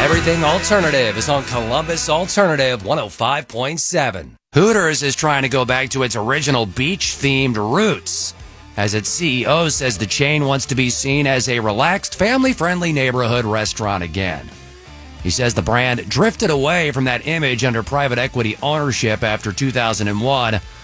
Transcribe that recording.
Everything Alternative is on Columbus Alternative 105.7. Hooters is trying to go back to its original beach-themed roots, as its CEO says the chain wants to be seen as a relaxed, family-friendly neighborhood restaurant again. He says the brand drifted away from that image under private equity ownership after 2001